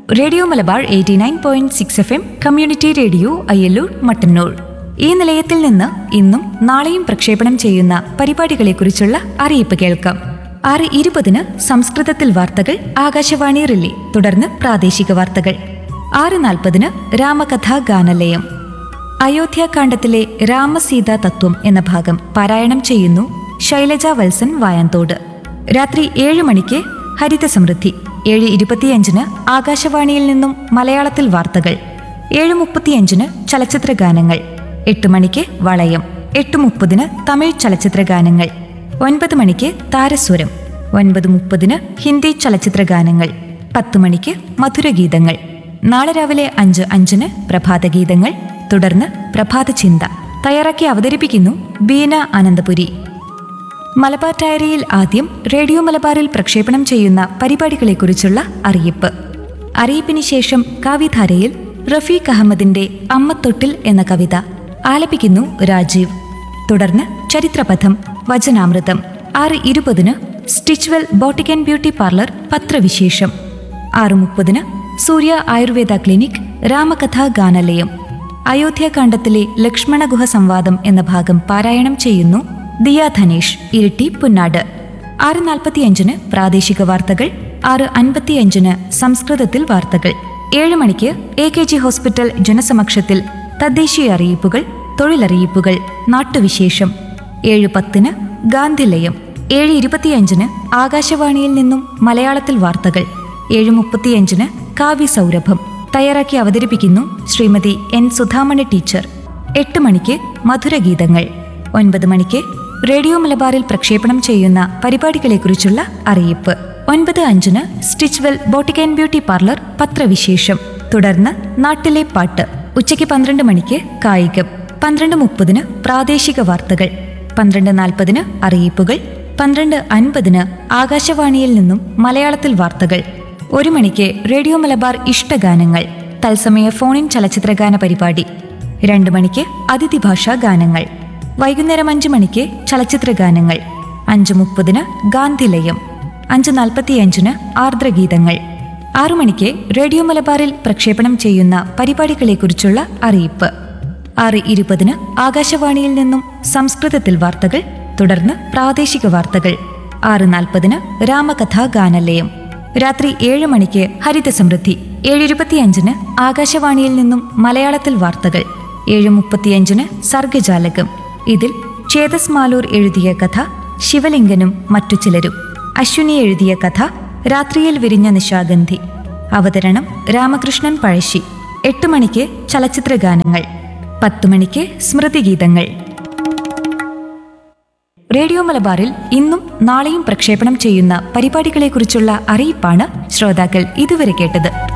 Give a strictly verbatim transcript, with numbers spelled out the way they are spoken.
Radio Malabar eighty nine point six F M community radio Ayyallur Mattannur. ഈ നിലയത്തിൽ നിന്ന് ഇന്നും നാളെയും പ്രക്ഷേപണം ചെയ്യുന്ന പരിപാടികളെക്കുറിച്ചുള്ള അറിയിപ്പ് കേൾക്കാം. ആറ് ഇരുപതിന് സംസ്കൃതത്തിൽ വാർത്തകൾ ആകാശവാണി റിലേ, തുടർന്ന് പ്രാദേശിക വാർത്തകൾ. ആറ് നാൽപ്പതിന് രാമകഥാ ഗാനലയം. അയോധ്യാകാന്ഡത്തിലെ രാമസീതാ തത്വം എന്ന ഭാഗം പാരായണം ചെയ്യുന്നു ശൈലജ വത്സൻ വായന്തോട്. രാത്രി ഏഴ് മണിക്ക് ഹരിത സമൃദ്ധി. ഏഴ് ഇരുപത്തിയഞ്ചിന് ആകാശവാണിയിൽ നിന്നും മലയാളത്തിൽ വാർത്തകൾ. ഏഴ് മുപ്പത്തിയഞ്ചിന് ചലച്ചിത്ര ഗാനങ്ങൾ. എട്ട് മണിക്ക് വളയം. എട്ട് മുപ്പതിന് തമിഴ് ചലച്ചിത്ര ഗാനങ്ങൾ. ഒൻപത് മണിക്ക് താരസ്വരം. ഒൻപത് മുപ്പതിന് ഹിന്ദി ചലച്ചിത്ര ഗാനങ്ങൾ. പത്ത് മണിക്ക് മധുരഗീതങ്ങൾ. നാളെ രാവിലെ അഞ്ച് അഞ്ചിന് പ്രഭാതഗീതങ്ങൾ, തുടർന്ന് പ്രഭാത ചിന്ത. തയ്യാറാക്കി അവതരിപ്പിക്കുന്നു ബീന അനന്തപുരി. മലബാർ ഡയറിയിൽ ആദ്യം റേഡിയോ മലബാറിൽ പ്രക്ഷേപണം ചെയ്യുന്ന പരിപാടികളെക്കുറിച്ചുള്ള അറിയിപ്പ്. അറിയിപ്പിന് ശേഷം കാവ്യധാരയിൽ റഫീഖ് അഹമ്മദിന്റെ അമ്മത്തൊട്ടിൽ എന്ന കവിത ആലപിക്കുന്നു രാജീവ്. തുടർന്ന് ചരിത്രപഥം, വചനാമൃതം. ആറ് ഇരുപതിന് Stitchwell boutique and beauty parlour പത്രവിശേഷം. ആറ് മുപ്പതിന് സൂര്യ ആയുർവേദ ക്ലിനിക് രാമകഥാ ഗാനലയം. അയോധ്യാകാന്ഡത്തിലെ ലക്ഷ്മണ ഗുഹ സംവാദം എന്ന ഭാഗം പാരായണം ചെയ്യുന്നു ദിയ ധനേഷ്, ഇരിട്ടി പുന്നാട്. ആറ് നാൽപ്പത്തിയഞ്ചിന് പ്രാദേശിക വാർത്തകൾ. ആറ് അൻപത്തിയഞ്ചിന് സംസ്കൃതത്തിൽ വാർത്തകൾ. ഏഴ് മണിക്ക് എ കെ ജി ഹോസ്പിറ്റൽ ജനസമക്ഷത്തിൽ തദ്ദേശീയ അറിയിപ്പുകൾ, തൊഴിലറിയിപ്പുകൾ, നാട്ടുവിശേഷം. ഏഴ് പത്തിന് ഗാന്ധിലയം. ഏഴ് ഇരുപത്തിയഞ്ചിന് ആകാശവാണിയിൽ നിന്നും മലയാളത്തിൽ വാർത്തകൾ. ഏഴ് മുപ്പത്തിയഞ്ചിന് കാവ്യ സൗരഭം. തയ്യാറാക്കി അവതരിപ്പിക്കുന്നു ശ്രീമതി എൻ സുധാമണി ടീച്ചർ. എട്ട് മണിക്ക് മധുരഗീതങ്ങൾ. ഒൻപത് മണിക്ക് റേഡിയോ മലബാറിൽ പ്രക്ഷേപണം ചെയ്യുന്ന പരിപാടികളെക്കുറിച്ചുള്ള അറിയിപ്പ്. ഒൻപത് അഞ്ചിന് Stitchwell boutique and beauty parlour പത്രവിശേഷം, തുടർന്ന് നാട്ടിലെ പാട്ട്. ഉച്ചയ്ക്ക് പന്ത്രണ്ട് മണിക്ക് കായികം. പന്ത്രണ്ട് മുപ്പതിന് പ്രാദേശിക വാർത്തകൾ. പന്ത്രണ്ട് നാൽപ്പതിന് അറിയിപ്പുകൾ. പന്ത്രണ്ട് അൻപതിന് ആകാശവാണിയിൽ നിന്നും മലയാളത്തിൽ വാർത്തകൾ. ഒരു മണിക്ക് റേഡിയോ മലബാർ ഇഷ്ടഗാനങ്ങൾ, തത്സമയ ഫോണിൻ ചലച്ചിത്രഗാന പരിപാടി. രണ്ട് മണിക്ക് അതിഥി ഭാഷാ ഗാനങ്ങൾ. വൈകുന്നേരം അഞ്ച് മണിക്ക് ചലച്ചിത്ര ഗാനങ്ങൾ. അഞ്ച് മുപ്പതിന് ഗാന്ധിലയം. അഞ്ച് നാൽപ്പത്തിയഞ്ചിന് ആർദ്രഗീതങ്ങൾ. ആറു മണിക്ക് റേഡിയോ മലബാറിൽ പ്രക്ഷേപണം ചെയ്യുന്ന പരിപാടികളെക്കുറിച്ചുള്ള അറിയിപ്പ്. ആറ് ഇരുപതിന് ആകാശവാണിയിൽ നിന്നും സംസ്കൃതത്തിൽ വാർത്തകൾ, തുടർന്ന് പ്രാദേശിക വാർത്തകൾ. ആറ് നാൽപ്പതിന് രാമകഥാ ഗാനലയം. രാത്രി ഏഴ് മണിക്ക് ഹരിത സമൃദ്ധി. ഏഴ് ഇരുപത്തിയഞ്ചിന് ആകാശവാണിയിൽ നിന്നും മലയാളത്തിൽ വാർത്തകൾ. ഏഴ് മുപ്പത്തിയഞ്ചിന് സർഗജാലകം. ഇതിൽ ചേതസ് മാലൂർ എഴുതിയ കഥ ശിവലിംഗനും മറ്റു ചിലരും. അശ്വിനി എഴുതിയ കഥ രാത്രിയിൽ വിരിഞ്ഞ നിശാഗന്ധി. അവതരണം രാമകൃഷ്ണൻ പഴശ്ശി. എട്ട് മണിക്ക് ചലച്ചിത്ര ഗാനങ്ങൾ. പത്ത് മണിക്ക് സ്മൃതിഗീതങ്ങൾ. റേഡിയോ മലബാറിൽ ഇന്നും നാളെയും പ്രക്ഷേപണം ചെയ്യുന്ന പരിപാടികളെക്കുറിച്ചുള്ള അറിയിപ്പാണ് ശ്രോതാക്കൾ ഇതുവരെ കേട്ടത്.